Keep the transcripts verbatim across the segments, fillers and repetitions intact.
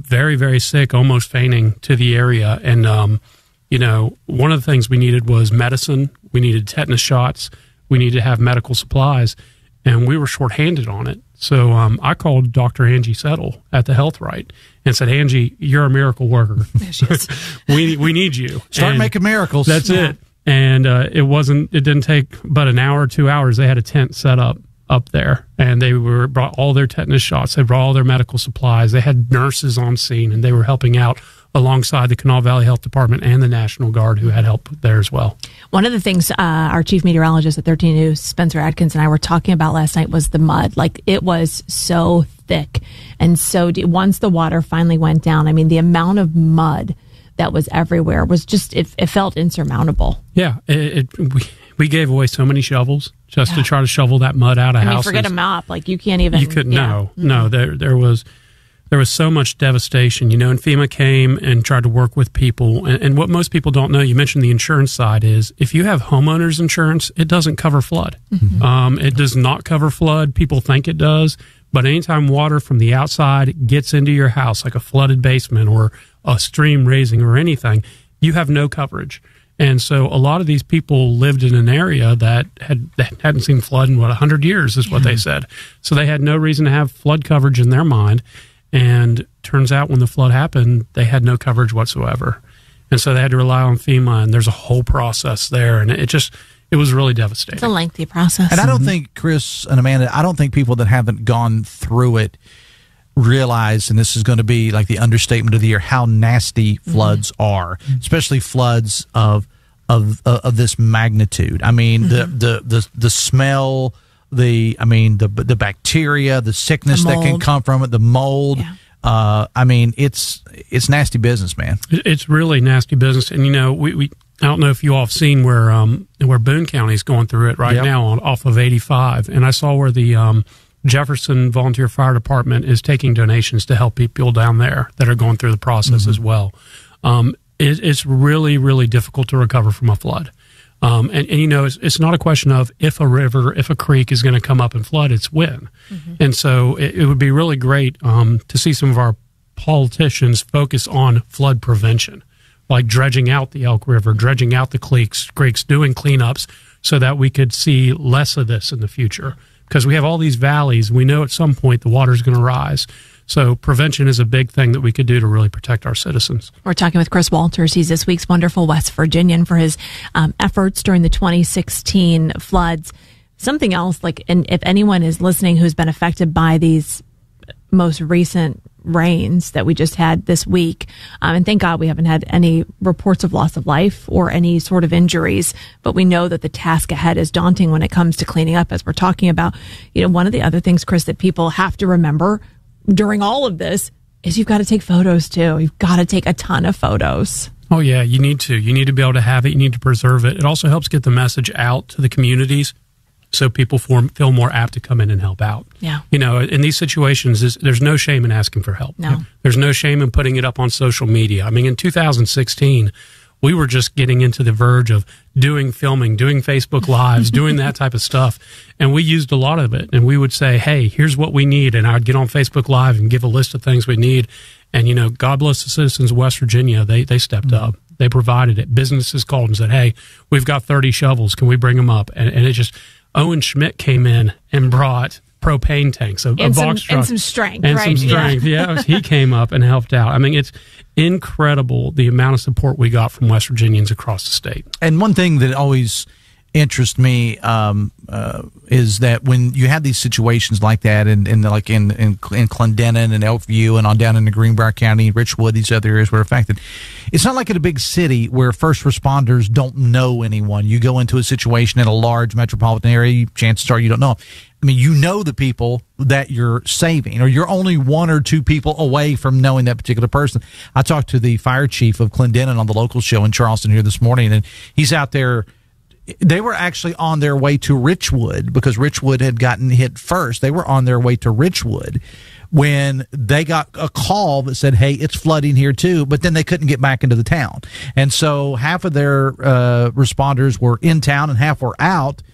very, very sick, almost fainting to the area. And, um, you know, one of the things we needed was medicine. We needed tetanus shots. We needed to have medical supplies. And we were shorthanded on it. So um, I called Doctor Angie Settle at the Health Right and said, Angie, you're a miracle worker. we we need you. Start and making miracles. That's yeah. it. And uh, it wasn't. It didn't take but an hour or two hours. They had a tent set up up there, and they were brought all their tetanus shots. They brought all their medical supplies. They had nurses on scene, and they were helping out alongside the Kanawha Valley Health Department and the National Guard, who had help there as well. One of the things uh, our chief meteorologist at thirteen News, Spencer Adkins, and I were talking about last night was the mud. Like, it was so thick and so deep. Once the water finally went down, I mean, the amount of mud that was everywhere was just, it, it felt insurmountable. Yeah, it, it, we, we gave away so many shovels just yeah. to try to shovel that mud out of I mean, houses. Forget a mop. Like, you can't even. You couldn't, yeah. no, mm-hmm. no, there, there was... There was so much devastation, you know, and FEMA came and tried to work with people. And, and what most people don't know, you mentioned the insurance side, is if you have homeowners insurance, it doesn't cover flood. Mm-hmm. Um, it does not cover flood. People think it does. But anytime water from the outside gets into your house, like a flooded basement or a stream raising or anything, you have no coverage. And so a lot of these people lived in an area that had that hadn't seen flood in, what, one hundred years is what yeah. they said. So they had no reason to have flood coverage in their mind. And turns out when the flood happened, they had no coverage whatsoever. And so they had to rely on FEMA, and there's a whole process there. And it just, it was really devastating. It's a lengthy process. And I don't think, Chris and Amanda, I don't think people that haven't gone through it realize, and this is going to be like the understatement of the year, how nasty floods mm-hmm. are, mm-hmm. especially floods of, of, of, of this magnitude. I mean, mm-hmm. the, the, the, the smell... The, I mean, the the bacteria, the sickness the that can come from it, the mold. Yeah. Uh, I mean, it's it's nasty business, man. It's really nasty business, and you know, we, we I don't know if you all have seen where um where Boone County is going through it right yep. now on off of eighty-five, and I saw where the um Jefferson Volunteer Fire Department is taking donations to help people down there that are going through the process mm-hmm. as well. Um, it, it's really really difficult to recover from a flood. Um, and, and, you know, it's, it's not a question of if a river, if a creek is going to come up and flood, it's when. Mm-hmm. And so it, it would be really great um, to see some of our politicians focus on flood prevention, like dredging out the Elk River, dredging out the creeks, creeks, doing cleanups so that we could see less of this in the future. Because we have all these valleys. We know at some point the water is going to rise. So prevention is a big thing that we could do to really protect our citizens. We're talking with Chris Walters. He's this week's Wonderful West Virginian for his um, efforts during the twenty sixteen floods. Something else, like, and if anyone is listening who's been affected by these most recent rains that we just had this week, um, and thank God we haven't had any reports of loss of life or any sort of injuries, but we know that the task ahead is daunting when it comes to cleaning up, as we're talking about. You know, one of the other things, Chris, that people have to remember during all of this is you've got to take photos too. You've got to take a ton of photos. Oh yeah, you need to. You need to be able to have it. You need to preserve it. It also helps get the message out to the communities so people form, feel more apt to come in and help out. Yeah. You know, in these situations, there's, there's no shame in asking for help. No. There's no shame in putting it up on social media. I mean, in two thousand sixteen, we were just getting into the verge of doing filming, doing Facebook Lives, doing that type of stuff. And we used a lot of it. And we would say, hey, here's what we need. And I'd get on Facebook Live and give a list of things we need. And, you know, God bless the citizens of West Virginia. They they stepped mm-hmm. up. They provided it. Businesses called and said, hey, we've got thirty shovels. Can we bring them up? And, and it just, Owen Schmidt came in and brought propane tanks, a, and a some, box truck. And some strength, and right? some strength, yeah. yeah. He came up and helped out. I mean, it's incredible the amount of support we got from West Virginians across the state. And one thing that always interests me um, uh, is that when you have these situations like that, and, and like in, in in Clendenin and Elkview and on down into Greenbrier County, Richwood, these other areas were affected, it's not like in a big city where first responders don't know anyone. You go into a situation in a large metropolitan area, chances are you don't know. I mean, you know the people that you're saving, or you're only one or two people away from knowing that particular person. I talked to the fire chief of Clendenin on the local show in Charleston here this morning, and he's out there. They were actually on their way to Richwood because Richwood had gotten hit first. They were on their way to Richwood when they got a call that said, hey, it's flooding here too, but then they couldn't get back into the town. And so half of their uh, responders were in town and half were out.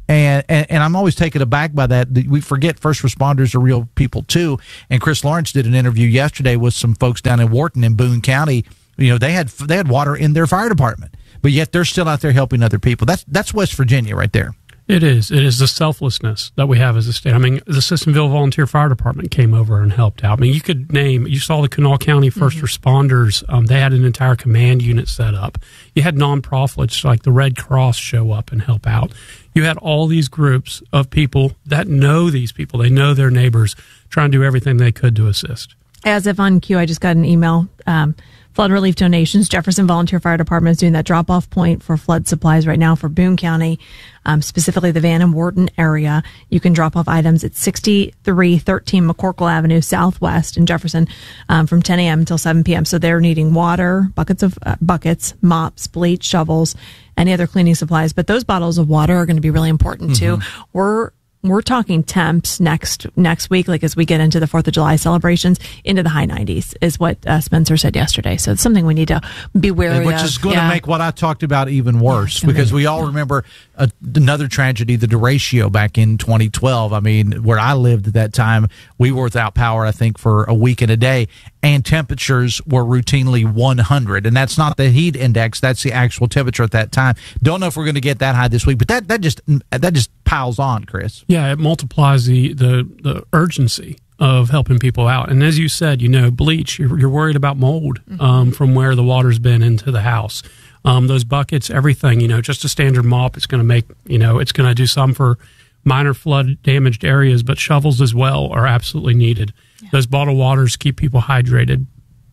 And, and and I'm always taken aback by that. We forget first responders are real people too. And Chris Lawrence did an interview yesterday with some folks down in Wharton in Boone County. You know, they had they had water in their fire department, but yet they're still out there helping other people. That's that's West Virginia right there. It is. It is the selflessness that we have as a state. I mean, the Sissonville Volunteer Fire Department came over and helped out. I mean, you could name, you saw the Kanawha County First mm-hmm. Responders. Um, they had an entire command unit set up. You had nonprofits like the Red Cross show up and help out. You had all these groups of people that know these people. They know their neighbors, trying to do everything they could to assist. As if on cue, I just got an email. Um, flood relief donations. Jefferson Volunteer Fire Department is doing that drop-off point for flood supplies right now for Boone County, um, specifically the Van and Wharton area. You can drop off items at sixty-three thirteen McCorkle Avenue Southwest in Jefferson um, from ten a.m. until seven p.m. So they're needing water, buckets of uh, buckets, mops, bleach, shovels, any other cleaning supplies. But those bottles of water are going to be really important mm-hmm. too. We're We're talking temps next next week, like as we get into the Fourth of July celebrations, into the high nineties, is what uh, Spencer said yesterday. So it's something we need to be wary Which of. is going yeah. to make what I talked about even worse, yeah, because be, we all yeah. remember a, another tragedy, the derecho back in twenty twelve. I mean, where I lived at that time, we were without power, I think, for a week and a day, and temperatures were routinely one hundred. And that's not the heat index, that's the actual temperature at that time. Don't know if we're going to get that high this week, but that, that just that just piles on, Chris. Yeah, it multiplies the, the, the urgency of helping people out. And as you said, you know, bleach, you're, you're worried about mold mm-hmm. um, from where the water's been into the house. Um, those buckets, everything, you know, just a standard mop, it's going to make, you know, it's going to do some for minor flood damaged areas, but shovels as well are absolutely needed. Yeah. Those bottled waters keep people hydrated.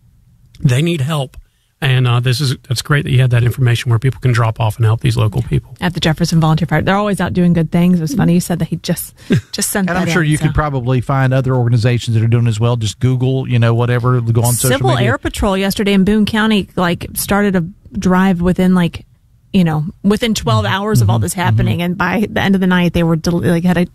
They need help. And uh, this is that's great that you had that information where people can drop off and help these local people. At the Jefferson Volunteer Fire, they're always out doing good things. It was funny you said that he just just sent and that I'm sure in, you so. could probably find other organizations that are doing as well. Just Google, you know, whatever, go on social Civil media. Air Patrol yesterday in Boone County, like, started a drive within, like, you know, within twelve mm-hmm. hours of mm-hmm. all this happening. Mm-hmm. And by the end of the night, they were del- like had a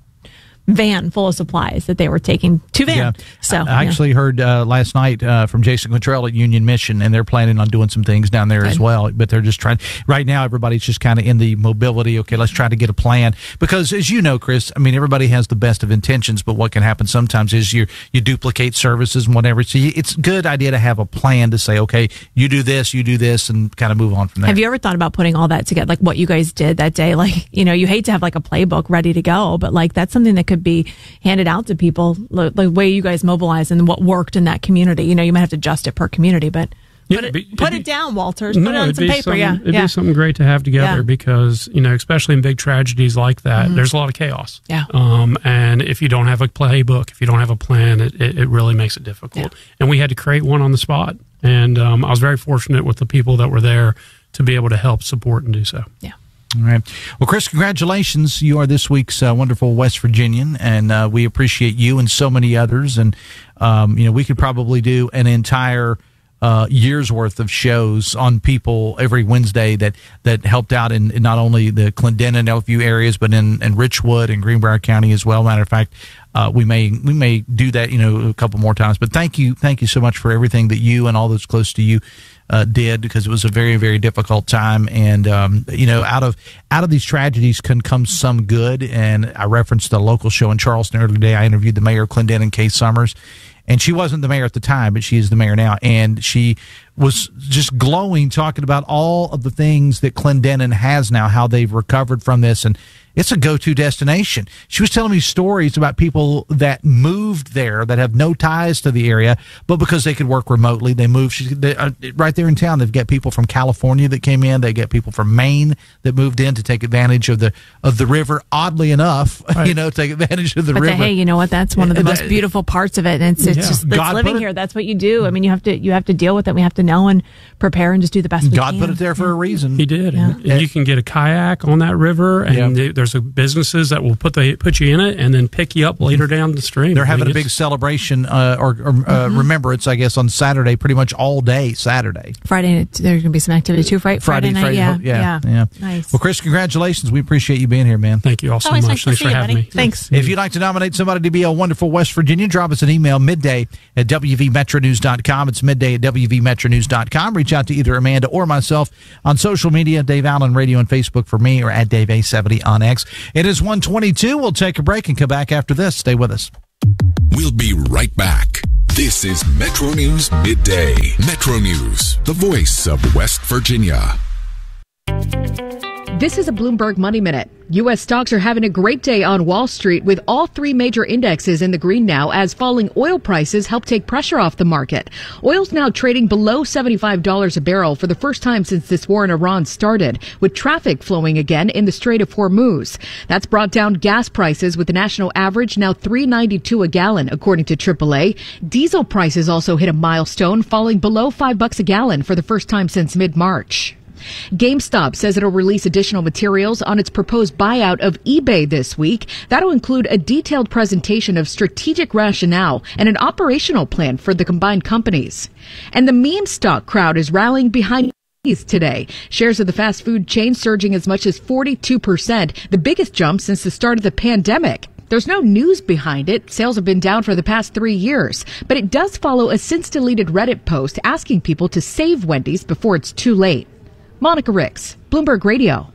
van full of supplies that they were taking to van. Yeah. So I, I yeah. actually heard uh, last night uh, from Jason Quintrell at Union Mission, and they're planning on doing some things down there Good. as well. But they're just trying. Right now, everybody's just kind of in the mobility. Okay, let's try to get a plan, because as you know, Chris, I mean, everybody has the best of intentions, but what can happen sometimes is you you duplicate services and whatever. So you, it's a good idea to have a plan to say, okay, you do this, you do this, and kind of move on from there. Have you ever thought about putting all that together, like what you guys did that day? Like, you know, you hate to have like a playbook ready to go, but like that's something that could be handed out to people, the, the way you guys mobilize and what worked in that community. You know, you might have to adjust it per community, but yeah, put, it, be, put be, it down, Walters. No, put it on some paper, yeah. It'd yeah. be something great to have together yeah. because, you know, especially in big tragedies like that, mm-hmm. there's a lot of chaos. Yeah. Um, and if you don't have a playbook, if you don't have a plan, it, it, it really makes it difficult. Yeah. And we had to create one on the spot. And um, I was very fortunate with the people that were there to be able to help support and do so. Yeah. All right. Well, Chris, congratulations. You are this week's uh, wonderful West Virginian, and uh, we appreciate you and so many others. And, um, you know, we could probably do an entire uh, year's worth of shows on people every Wednesday that, that helped out in, in not only the Clendenin, Elkview areas, but in, in Richwood and Greenbrier County as well. Matter of fact, uh, we may we may do that, you know, a couple more times. But thank you, thank you so much for everything that you and all those close to you Uh, did, because it was a very, very difficult time. And, um, you know, out of out of these tragedies can come some good. And I referenced a local show in Charleston earlier today. I interviewed the mayor of Clendenin, Kay Summers. And she wasn't the mayor at the time, but she is the mayor now. And she was just glowing, talking about all of the things that Clendenin has now, how they've recovered from this. And it's a go-to destination. She was telling me stories about people that moved there that have no ties to the area, but because they could work remotely, they moved. She, they, uh, right there in town, they've got people from California that came in. They get people from Maine that moved in to take advantage of the of the river. Oddly enough, right. you know, take advantage of the but river. The, hey, you know what? That's one of the most beautiful parts of it. And it's, it's yeah. just it's God living it, here. That's what you do. I mean, you have to you have to deal with it. We have to know and prepare and just do the best we God can. put it there for yeah. a reason. He did. Yeah. And, and you can get a kayak on that river, and yeah. they, there's a businesses that will put the put you in it and then pick you up later down the stream. They're I having mean, a big celebration uh, or, or uh, mm-hmm. remembrance, I guess, on Saturday, pretty much all day Saturday. Friday, there's going to be some activity too. Friday, Friday, Friday night, Friday, yeah, yeah, yeah, yeah. Nice. Well, Chris, congratulations. We appreciate you being here, man. Thank you all so Always much. nice to Thanks see for you, having buddy. me. Thanks. If you'd like to nominate somebody to be a wonderful West Virginian, drop us an email midday at W V Metro News dot com. It's midday at W V Metro News dot com. Reach out to either Amanda or myself on social media, Dave Allen Radio on Facebook for me, or at Dave A seventy on X. next. It is one twenty-two. We'll take a break and come back after this. Stay with us. We'll be right back. This is Metro News Midday. Metro News, the voice of West Virginia. This is a Bloomberg Money Minute. U S stocks are having a great day on Wall Street with all three major indexes in the green now as falling oil prices help take pressure off the market. Oil's now trading below seventy-five dollars a barrel for the first time since this war in Iran started, with traffic flowing again in the Strait of Hormuz. That's brought down gas prices with the national average now three ninety-two a gallon, according to triple A. Diesel prices also hit a milestone, falling below five bucks a gallon for the first time since mid-March. GameStop says it'll release additional materials on its proposed buyout of eBay this week. That'll include a detailed presentation of strategic rationale and an operational plan for the combined companies. And the meme stock crowd is rallying behind today. Shares of the fast food chain surging as much as forty-two percent, the biggest jump since the start of the pandemic. There's no news behind it. Sales have been down for the past three years, but it does follow a since-deleted Reddit post asking people to save Wendy's before it's too late. Monica Ricks, Bloomberg Radio.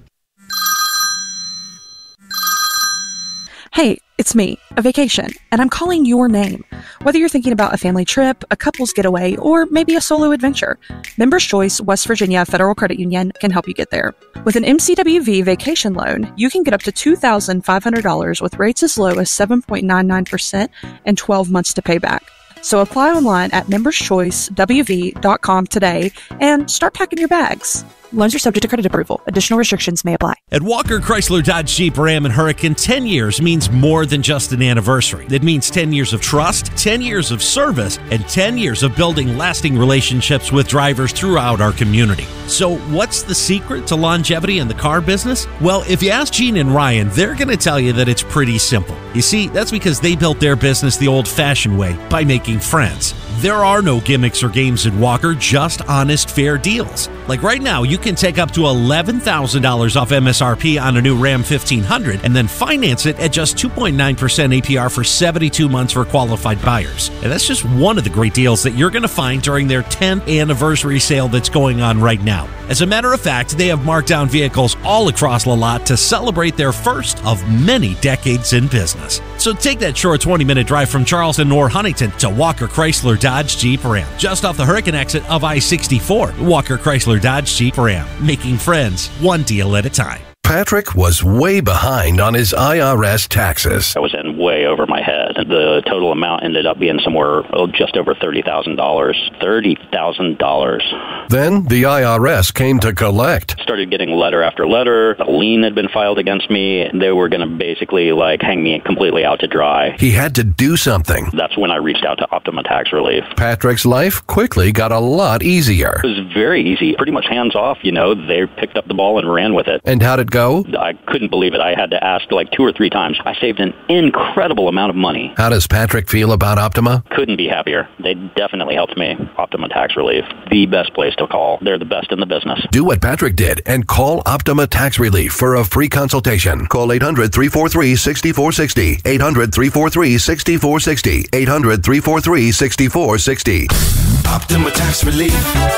Hey, it's me, a vacation, and I'm calling your name. Whether you're thinking about a family trip, a couple's getaway, or maybe a solo adventure, Members Choice West Virginia Federal Credit Union can help you get there. With an M C W V vacation loan, you can get up to two thousand five hundred dollars with rates as low as seven point nine nine percent and twelve months to pay back. So apply online at members choice w v dot com today and start packing your bags. Loans are subject to credit approval. Additional restrictions may apply. At Walker Chrysler Dodge Jeep Ram and Hurricane, ten years means more than just an anniversary. It means ten years of trust, ten years of service, and ten years of building lasting relationships with drivers throughout our community. So what's the secret to longevity in the car business? Well, if you ask Gene and Ryan, they're going to tell you that it's pretty simple. You see, that's because they built their business the old-fashioned way, by making friends. There are no gimmicks or games at Walker, just honest, fair deals. Like right now, you can take up to eleven thousand dollars off M S R P on a new Ram fifteen hundred and then finance it at just two point nine percent A P R for seventy-two months for qualified buyers. And that's just one of the great deals that you're going to find during their tenth anniversary sale that's going on right now. As a matter of fact, they have marked down vehicles all across the lot to celebrate their first of many decades in business. So take that short twenty-minute drive from Charleston or Huntington to Walker Chrysler Dodge Jeep Ram, just off the Hurricane exit of I sixty-four. Walker Chrysler Dodge Jeep Ram, making friends one deal at a time. Patrick was way behind on his I R S taxes. I was in way over my head. The total amount ended up being somewhere oh, just over thirty thousand dollars. thirty thousand dollars. Then the I R S came to collect. Started getting letter after letter. A lien had been filed against me. They were going to basically like hang me completely out to dry. He had to do something. That's when I reached out to Optima Tax Relief. Patrick's life quickly got a lot easier. It was very easy. Pretty much hands off, you know. They picked up the ball and ran with it. And how'd it go? I couldn't believe it. I had to ask like two or three times. I saved an incredible amount of money. How does Patrick feel about Optima? Couldn't be happier. They definitely helped me. Optima Tax Relief, the best place to call. They're the best in the business. Do what Patrick did and call Optima Tax Relief for a free consultation. Call eight hundred, three four three, six four six zero. eight hundred, three four three, six four six zero. eight hundred, three four three, six four six zero. Optima Tax Relief.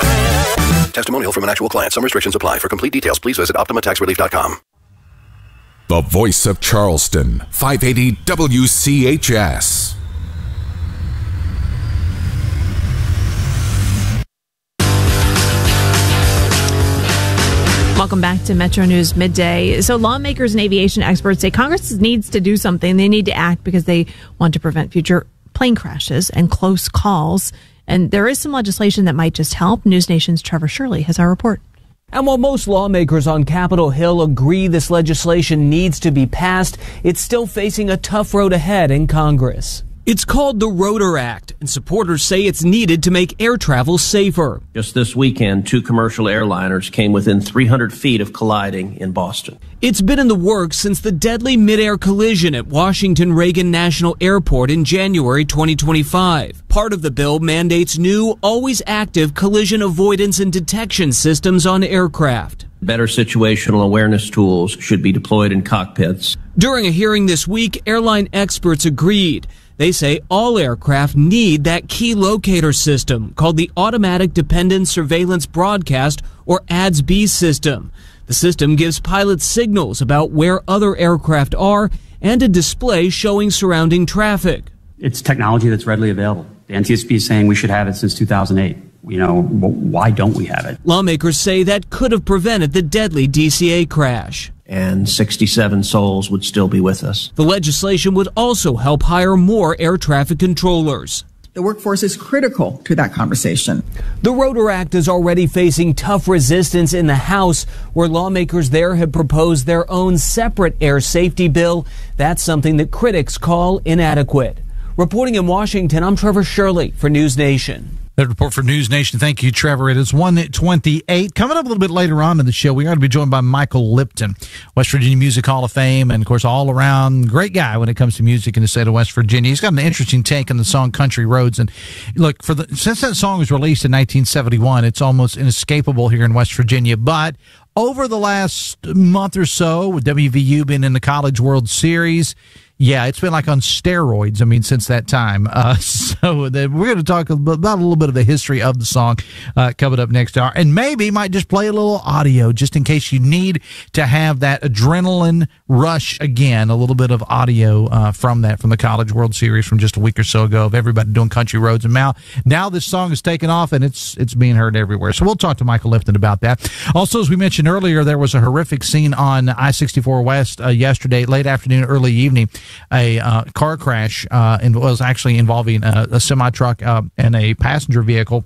Testimonial from an actual client. Some restrictions apply. For complete details, please visit optima tax relief dot com. The voice of Charleston, five eighty W C H S. Welcome back to Metro News Midday. So lawmakers and aviation experts say Congress needs to do something. They need to act because they want to prevent future plane crashes and close calls. And there is some legislation that might just help. News Nation's Trevor Shirley has our report. And while most lawmakers on Capitol Hill agree this legislation needs to be passed, it's still facing a tough road ahead in Congress. It's called the Rotor Act, and supporters say it's needed to make air travel safer. Just this weekend, two commercial airliners came within three hundred feet of colliding in Boston. It's been in the works since the deadly mid-air collision at Washington Reagan National Airport in January twenty twenty-five. Part of the bill mandates new, always active collision avoidance and detection systems on aircraft. Better situational awareness tools should be deployed in cockpits. During a hearing this week, airline experts agreed. They say all aircraft need that key locator system called the Automatic Dependent Surveillance Broadcast, or A D S B system. The system gives pilots signals about where other aircraft are and a display showing surrounding traffic. It's technology that's readily available. The N T S B is saying we should have it since two thousand eight. You know, why don't we have it? Lawmakers say that could have prevented the deadly D C A crash. And sixty-seven souls would still be with us. The legislation would also help hire more air traffic controllers. The workforce is critical to that conversation. The Rotor Act is already facing tough resistance in the House, where lawmakers there have proposed their own separate air safety bill. That's something that critics call inadequate. Reporting in Washington, I'm Trevor Shirley for News Nation. That report for News Nation. Thank you, Trevor. It is one twenty-eight. Coming up a little bit later on in the show, we are going to be joined by Michael Lipton, West Virginia Music Hall of Fame, and, of course, all-around great guy when it comes to music in the state of West Virginia. He's got an interesting take on the song Country Roads. And, look, for the since that song was released in nineteen seventy-one, it's almost inescapable here in West Virginia. But over the last month or so, with W V U being in the College World Series, yeah, it's been like on steroids, I mean, since that time. Uh, so the, we're going to talk about a little bit of the history of the song uh, coming up next hour. And maybe might just play a little audio just in case you need to have that adrenaline rush again, a little bit of audio uh, from that, from the College World Series from just a week or so ago of everybody doing Country Roads. And now, now this song is taken off and it's it's being heard everywhere. So we'll talk to Michael Lipton about that. Also, as we mentioned earlier, there was a horrific scene on I sixty-four West uh, yesterday, late afternoon, early evening. A uh, car crash uh, and was actually involving a, a semi-truck uh, and a passenger vehicle.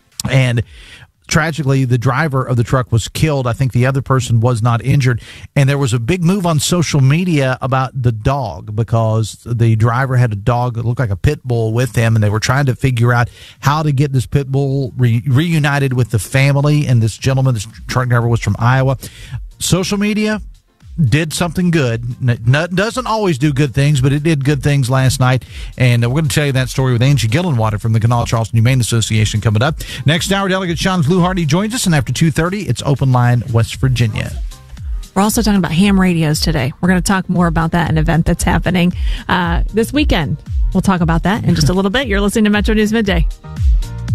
And tragically, the driver of the truck was killed. I think the other person was not injured. And there was a big move on social media about the dog, because the driver had a dog that looked like a pit bull with him, and they were trying to figure out how to get this pit bull re- reunited with the family. And this gentleman, this truck driver, was from Iowa. Social media did something good. It doesn't always do good things, but it did good things last night. And we're going to tell you that story with Angie Gillenwater from the Kanawha Charleston Humane Association coming up. Next hour, Delegate Sean Fluharty joins us, and after two thirty, it's Open Line West Virginia. We're also talking about ham radios today. We're going to talk more about that, an event that's happening uh, this weekend. We'll talk about that in just a little bit. You're listening to Metro News Midday.